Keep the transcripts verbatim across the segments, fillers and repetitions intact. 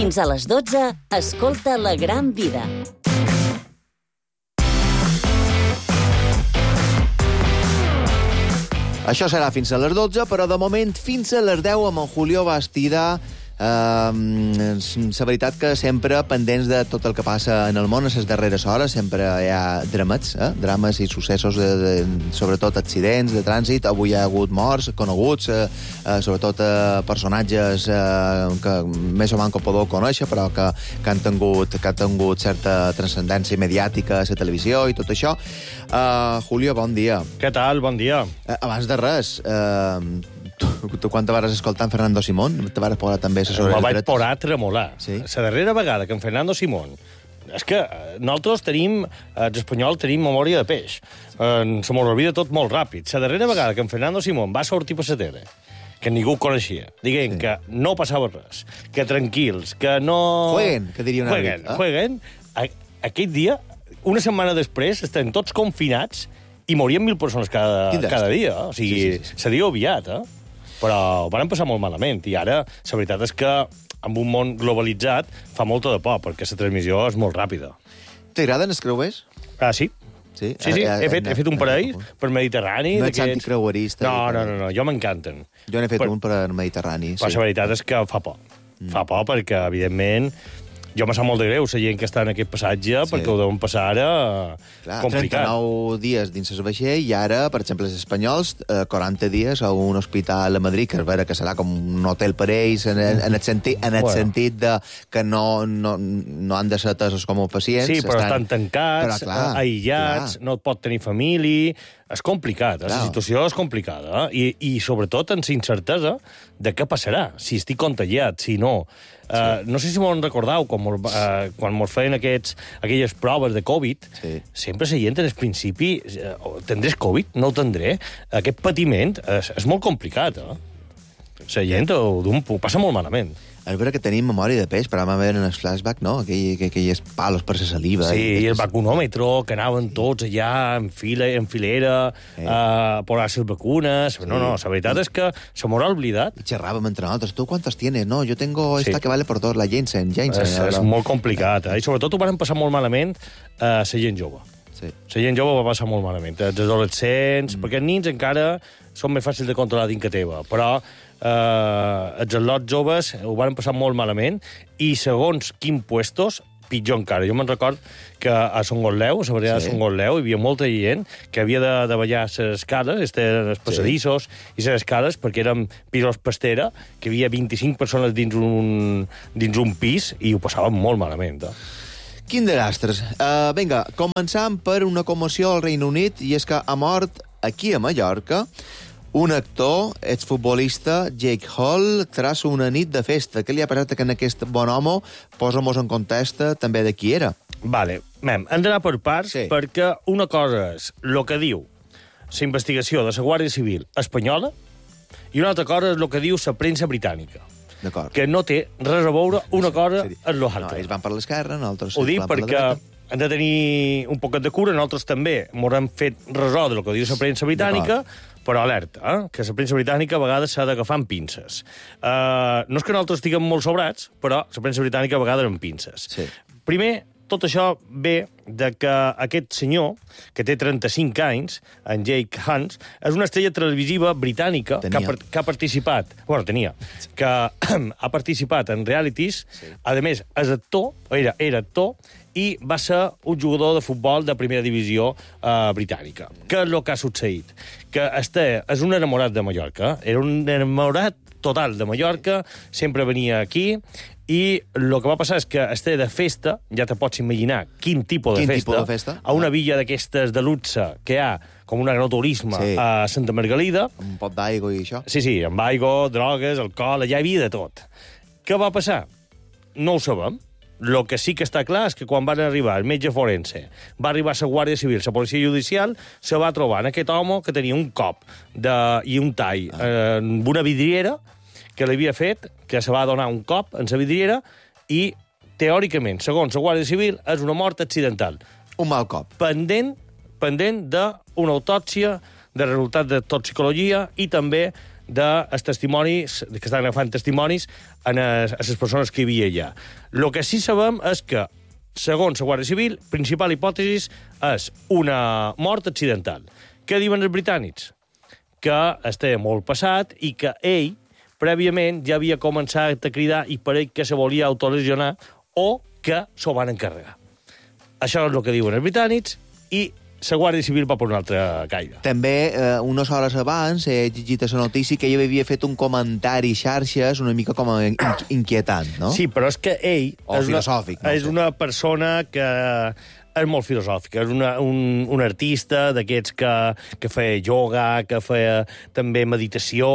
Fins a les dotze, escolta La Gran Vida. Això serà fins a les dotze, però de moment fins a les deu amb en Julio Bastida. Uh, la veritat que sempre pendents de tot el que passa en el món a les darreres hores, sempre hi ha drames, eh? drames i successos, de, de, sobretot accidents de trànsit. Avui hi ha hagut morts coneguts, eh, eh, sobretot eh, personatges eh, que més o menys podeu conèixer, però que, que, han tingut, que han tingut certa transcendència mediàtica a la televisió i tot això. Uh, Julio, bon dia. Què tal? Bon dia. Uh, abans de res, uh, tu, tu quan te vas escoltar en Fernando Simón, te vas posar també a Me vaig posar a tremolar. Sí? La darrera vegada que en Fernando Simón... És que nosaltres tenim, els espanyols tenim memòria de peix. Eh, se mos olvida tot molt ràpid. La darrera vegada que en Fernando Simón va sortir per la tele, que ningú coneixia, diguem sí. que no passava res, que tranquils, que no... Jueguen, que diria una jueguen, eh? jueguen. A, aquell dia, una setmana després, estem tots confinats i morien mil persones cada, cada dia. O sigui, sí, sí, sí. se diu aviat, eh? Però ho van passar molt malament. I ara, la veritat és que amb un món globalitzat fa molta de por, perquè la transmissió és molt ràpida. T'agraden els creuers? Ah, sí? Sí, sí, sí. He, fet, he fet un parell per Mediterrani. No ets anticreuerista? No, no, no, no, jo m'encanten. Jo n'he fet per... un per Mediterrani, sí. Però la veritat és que fa por. Mm. Fa por perquè, evidentment, jo me sap molt de greu la gent que està en aquest passatge, sí. perquè ho deuen passar ara Clar, complicat. trenta-nou dies dins el vaixell i ara, per exemple, els espanyols, eh, quaranta dies a un hospital a Madrid, que és vera que serà com un hotel per ells, en, en, el, sentit, en el bueno. sentit de que no, no, no han de ser atesos com a pacients. Sí, però estan, estan tancats, però, clar, aïllats, clar. No pot tenir família... És complicat, eh? La situació és complicada. Eh? I, I, sobretot, amb incertesa de què passarà, si estic contagiat, si no. Sí. Uh, no sé si m'ho recordeu, quan mos, uh, quan mos feien aquests, aquelles proves de Covid, sí. sempre la gent en el principi, uh, tindràs Covid? No ho tindré? Aquest patiment és, és molt complicat, eh? La gent ho, ho passa molt malament. És vera que tenim memòria de peix, però vam veure en el flashback, no? Aquell, aquelles palos per la saliva. Sí, i, i el vacunòmetre, que anaven tots allà en fila, en filera, eh. a posar-se les vacunes... Sí. No, no, la veritat és que se m'ho ha oblidat. I xerràvem entre nosaltres. Tu quantes tienes? No, jo tengo sí. esta que vale por dos, la Janssen. Janssen és, és molt complicat, eh? I sobretot ho van passar molt malament a la gent jove. Sí. La gent jove va passar molt malament. Els adolescents, mm. perquè els nins encara són més fàcils de controlar dins que teva, però eh, els atlots joves ho van passar molt malament i segons quin puestos, pitjor encara. Jo me'n record que a Son Gotleu, a la barriada sí. de Son Gotleu, hi havia molta gent que havia de, de ballar les escales, els passadissos sí. i les escales, perquè eren pisos pastera, que hi havia vint-i-cinc persones dins un, dins un pis i ho passaven molt malament. Eh? Quin de gastres. Uh, vinga, començam per una commoció al Regne Unit, i és que ha mort aquí a Mallorca un actor, exfutbolista, Jake Hall, tras una nit de festa. Què li ha passat que en aquest bon home? Posa-mos en context també de qui era. Vale, mem, hem d'anar per parts, sí. perquè una cosa és el que diu la investigació de la Guàrdia Civil espanyola i una altra cosa és el que diu la premsa britànica. Que no té res a veure una cosa sí. amb l'altra. No, ells van per l'esquerra, nosaltres... Ho dic perquè hem de tenir un poquet de cura, nosaltres també m'haurem fet resó del que diu la premsa britànica, però alerta, eh? que la premsa britànica a vegades s'ha d'agafar amb pinces. Uh, no és que nosaltres estiguem molt sobrats, però la premsa britànica a vegades amb pinces. Sí. Primer, tot això ve de que aquest senyor, que té trenta-cinc anys, en Jake Hans, és una estrella televisiva britànica que ha, que ha participat... Bueno, tenia. Que ha participat en realities. Sí. A més, és actor, era, era actor, i va ser un jugador de futbol de primera divisió eh, britànica. Què és el que ha succeït? Que este és un enamorat de Mallorca. Era un enamorat total de Mallorca, sempre venia aquí, i el que va passar és que este de festa, ja te pots imaginar quin tipus de, quin festa, tipus de festa, a una villa d'aquestes de luxe que hi ha com un agroturisme sí. a Santa Margalida. Un pot d'aigua i això. Sí, sí, amb aigua, drogues, alcohol, allà hi havia de tot. Què va passar? No ho sabem. El que sí que està clar és que quan van arribar el metge forense, va arribar la Guàrdia Civil, la policia judicial, se va trobar en aquest home que tenia un cop de, i un tall ah. eh, amb una vidriera que l'havia fet, que se va donar un cop en la vidriera i, teòricament, segons la Guàrdia Civil, és una mort accidental. Un mal cop. Pendent, pendent d'una autòpsia, de resultat de toxicologia i també dels testimonis, que estan agafant testimonis a les persones que hi havia allà. El que sí sabem és que, segons la Guàrdia Civil, principal hipòtesi és una mort accidental. Què diuen els britànics? Que estava molt passat i que ell, prèviament, ja havia començat a cridar i per ell que se volia autolesionar o que s'ho van encarregar. Això és el que diuen els britànics i la Guàrdia Civil va per una altra caire. També, eh, unes hores abans, he llegit a la notícia que ell havia fet un comentari xarxes una mica com a in inquietant, no? Sí, però és que ell... O és filosòfic. Una, no? és una persona que és molt filosòfica, és una, un, un artista d'aquests que, que feia yoga, que feia també meditació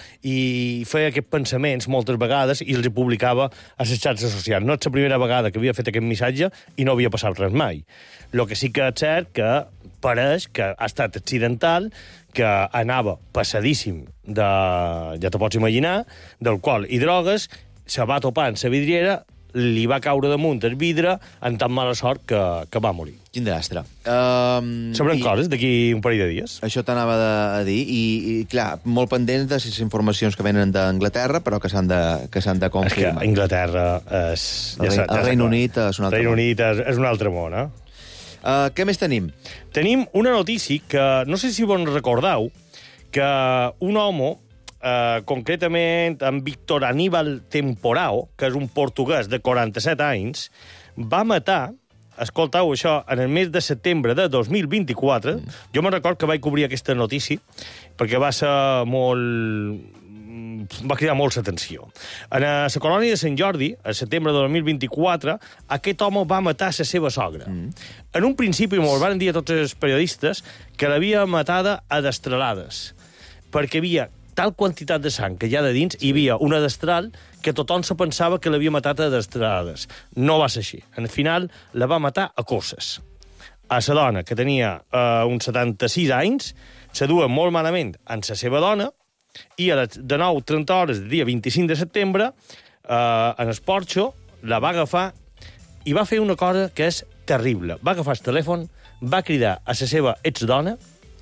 i feia aquests pensaments moltes vegades i els publicava a les xarxes socials. No és la primera vegada que havia fet aquest missatge i no havia passat res mai. El que sí que és cert que pareix que ha estat accidental, que anava passadíssim de, ja te pots imaginar, del qual i drogues, se va topar en la vidriera, li va caure damunt el vidre amb tan mala sort que, que va morir. Quin desastre. Um, Sabrem i... coses d'aquí un parell de dies. Això t'anava a dir, i, i clar, molt pendents de les informacions que venen d'Anglaterra, però que s'han de, que s'han de confirmar. És que Anglaterra és... El, ja el Regne Unit és un altre Regne món. Unit és, és un altre món, eh? Uh, què més tenim? Tenim una notícia que, no sé si vos recordeu, que un home, eh, concretament en Víctor Aníbal Temporao, que és un portuguès de quaranta-set anys, va matar, escoltau això, en el mes de setembre de dos mil vint-i-quatre, mm. jo me'n record que vaig cobrir aquesta notícia, perquè va ser molt... va cridar molt l'atenció. En la colònia de Sant Jordi, al setembre de dos mil vint-i-quatre, aquest home va matar la seva sogra. Mm. En un principi, m'ho van dir a tots els periodistes, que l'havia matada a destralades, perquè hi havia tal quantitat de sang que hi ha de dins, hi havia una destral que tothom se pensava que l'havia matat a destralades. No va ser així. Al final, la va matar a cosses. A la dona, que tenia eh, uns setanta-sis anys, se dua molt malament amb la seva dona, i a les de nou trenta hores del dia vint-i-cinc de setembre, eh, en el porxo, la va agafar i va fer una cosa que és terrible. Va agafar el telèfon, va cridar a la seva exdona,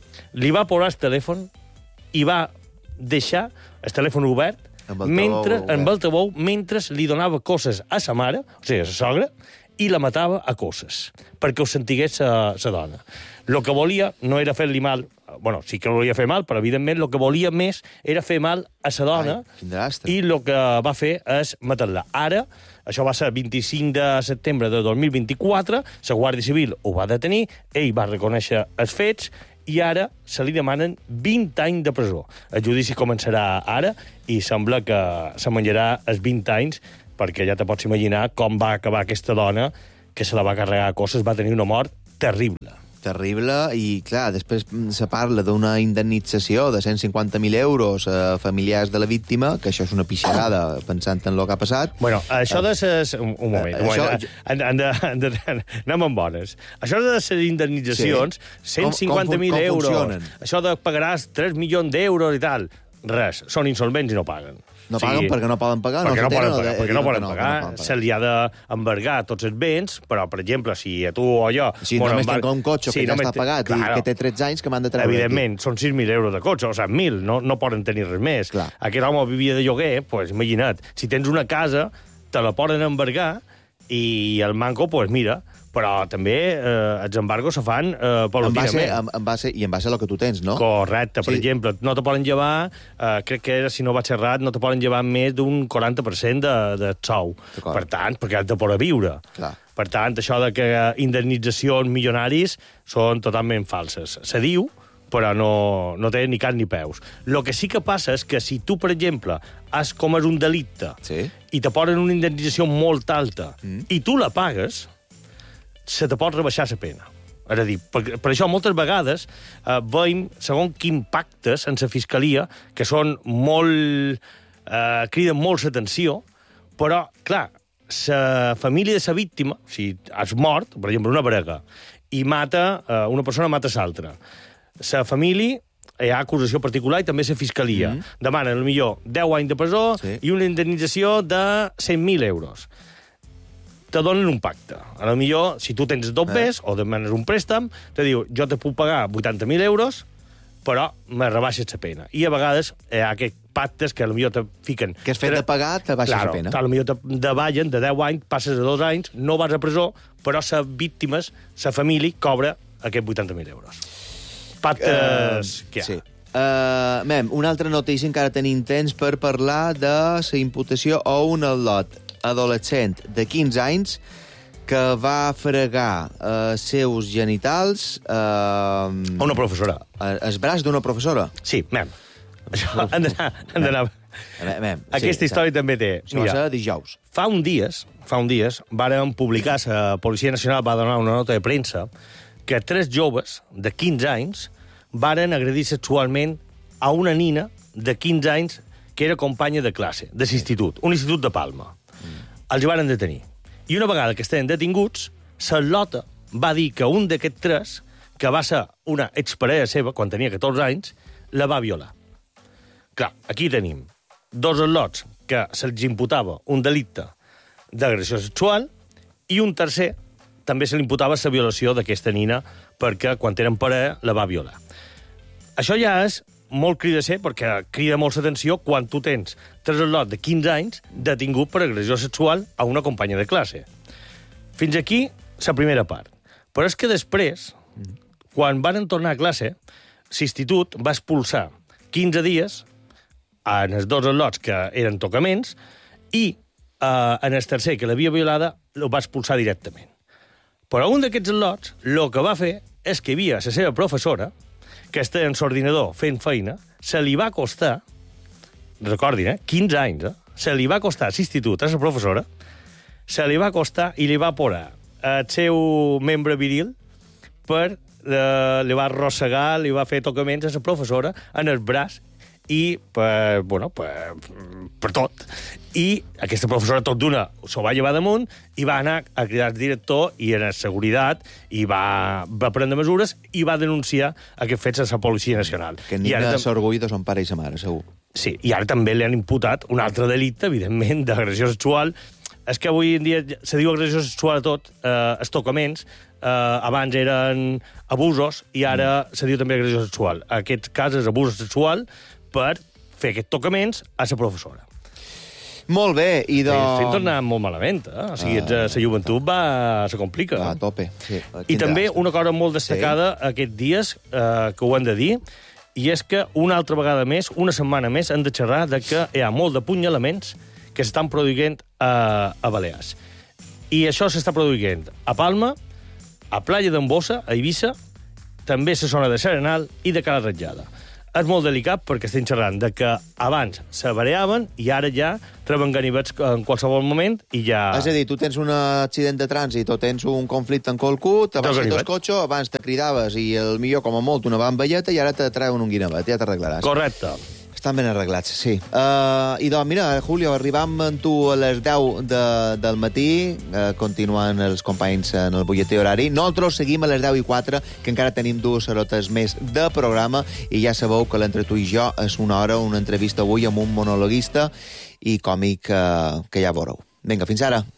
li va posar el telèfon i va deixar el telèfon obert amb el mentre, obert. amb el tabou, mentre li donava coses a sa mare, o sigui, a sa sogra, i la matava a coses, perquè ho sentigués sa, sa dona. El que volia no era fer-li mal, bueno, sí que volia fer mal, però evidentment el que volia més era fer mal a sa dona. Ai, quin desastre. I el que va fer és matar-la. Ara, això va ser vint-i-cinc de setembre de dos mil vint-i-quatre, la Guàrdia Civil ho va detenir, ell va reconèixer els fets, i ara se li demanen vint anys de presó. El judici començarà ara i sembla que se menjarà els vint anys, perquè ja te pots imaginar com va acabar aquesta dona que se la va carregar a coses, va tenir una mort terrible. Terrible, i clar, després se parla d'una indemnització de cent cinquanta mil euros a familiars de la víctima, que això és una pixarada pensant en el que ha passat. Bueno, això de ses... Un, un moment, Uh, un moment. això- Han, han de, han de, anem amb bones. Això de les indemnitzacions, Sí. cent cinquanta mil Com- com fun- com euros, funcionen? això de pagaràs tres milions d'euros i tal, res, són insolvents i no paguen. No paguen perquè no poden pagar? Perquè no, se tenen, poden o pagar, de- perquè no diuen que poden no, pagar, que no poden pagar. se li ha d'embargar tots els béns, però, per exemple, si a tu o jo... Si mos només embar- tenc un cotxe si que ja només està te- pagat i que té tretze anys que m'han de treure. Evidentment, són sis mil euros de cotxe, o sigui, mil, no, no poden tenir res més. Clar. Aquest home vivia de lloguer, pues, imagina't, si tens una casa, te la poden embargar i el manco, pues, mira, però també eh, els embargos se fan eh, En base, paulatinament. en, en base, I en base a lo que tu tens, no? Correcte, per Sí. exemple, no te poden llevar, eh, crec que era, si no vaig errat, no te poden llevar més d'un quaranta per cent de, de sou. D'acord. Per tant, perquè has de poder viure. Clar. Per tant, això de que indemnitzacions milionaris són totalment falses. Se diu, però no, no té ni cap ni peus. El que sí que passa és que si tu, per exemple, has comès un delicte Sí. i te posen una indemnització molt alta mm. i tu la pagues, se te pot rebaixar la pena. És a dir, per, per això moltes vegades eh, veiem, segons quin pactes en la fiscalia, que són molt... Eh, criden molt l'atenció, però, clar, la família de la víctima, si has mort, per exemple, una parella, i mata, eh, una persona mata l'altra, la família hi ha acusació particular i també la fiscalia. Mm. Demanen, potser, deu anys de presó Sí. i una indemnització de cent mil euros. Te donen un pacte. A lo millor, si tu tens dos bés, eh. o demanes un préstec, te diu, jo te puc pagar vuitanta mil euros però me rebaixes la pena. I a vegades hi ha aquests pactes que potser te fiquen... Que has fet de pagar, te baixes claro, la pena. Claro, potser te davallen de deu anys, passes a dos anys, no vas a presó, però les víctimes, la família, cobra aquests vuitanta mil euros. Pactes uh, que hi ha. Sí. Uh, mem, una altra notícia, encara tenim temps per parlar de la imputació a un al·lot adolescent de quinze anys que va fregar els uh, seus genitals... Uh, a una professora. El braç d'una professora. Sí, mem. Això han d'anar... Mem, mem, Aquesta sí, història també té... Això va ser dijous. Fa un dies, fa un dies, varen publicar, la Policia Nacional va donar una nota de premsa que tres joves de quinze anys varen agredir sexualment a una nina de quinze anys que era companya de classe, de l'institut, un institut de Palma. Mm. Els varen detenir. I una vegada que estaven detinguts, Sarlota va dir que un d'aquests tres, que va ser una exparella seva, quan tenia catorze anys, la va violar. Clar, aquí tenim dos al·lots que se'ls imputava un delicte d'agressió sexual i un tercer també se li imputava la violació d'aquesta nina perquè quan eren parella la va violar. Això ja és molt cridasser perquè crida molt l'atenció quan tu tens tres al·lots de quinze anys detingut per agressió sexual a una companya de classe. Fins aquí la primera part. Però és que després, quan van tornar a classe, l'institut va expulsar quinze dies en els dos al·lots que eren tocaments i eh, en el tercer, que l'havia violada, el va expulsar directament. Però un d'aquests al·lots el que va fer és que hi havia la seva professora que està en l'ordinador fent feina, se li va costar, recordin, eh, quinze anys, eh, se li va costar a l'institut, a la professora, se li va costar i li va posar el seu membre viril per, eh, li va arrossegar, li va fer tocaments a la professora en el braç i per, bueno, per, per tot. I aquesta professora tot d'una s'ho va llevar damunt i va anar a cridar el director i en seguretat i va, va prendre mesures i va denunciar aquests fets a la Policia Nacional. Que ni de s'orgull de son pare i sa mare, segur. Sí, i ara també li han imputat un altre delicte, evidentment, d'agressió sexual. És que avui en dia se diu agressió sexual a tot, eh, els tocaments, eh, abans eren abusos i ara mm. se diu també agressió sexual. En aquest cas és abús sexual per fer aquests tocaments a la professora. Molt bé, i de... I estem tornant molt malament, eh? O sigui, la uh, joventut va... se complica. A tope, sí. I també una cosa molt destacada sí. aquests dies, eh, que ho hem de dir, i és que una altra vegada més, una setmana més, hem de xerrar de que hi ha molt d'apunyalaments que s'estan produint a, a Balears. I això s'està produint a Palma, a Playa d'Embossa, a Eivissa, també a la zona de Serenal i de Cala Ratjada. És molt delicat perquè estem xerrant de que abans se variaven i ara ja troben ganivets en qualsevol moment i ja... És a dir, tu tens un accident de trànsit o tens un conflicte en qualcú, te vas del cotxe, abans te cridaves i el millor com a molt una bamballeta i ara te treuen un guinevet, ja t'arreglaràs. Correcte. Estan ben arreglats, sí. Uh, I doncs, mira, Julio, arribam amb tu a les deu de, del matí, uh, continuant els companys en el butlletí horari. Nosaltres seguim a les deu i quatre, que encara tenim dues hores més de programa, i ja sabeu que l'entre tu i jo és una hora, una entrevista avui amb un monologuista i còmic uh, que ja veureu. Vinga, fins ara.